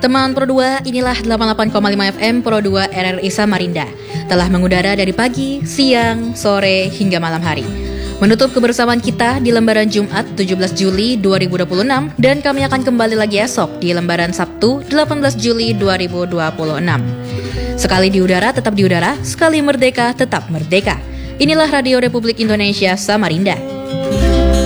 Teman Pro 2, inilah 88,5 FM Pro 2 RRI Samarinda. Telah mengudara dari pagi, siang, sore, hingga malam hari. Menutup kebersamaan kita di lembaran Jumat 17 Juli 2026 dan kami akan kembali lagi esok di lembaran Sabtu 18 Juli 2026. Sekali di udara tetap di udara, sekali merdeka tetap merdeka. Inilah Radio Republik Indonesia Samarinda.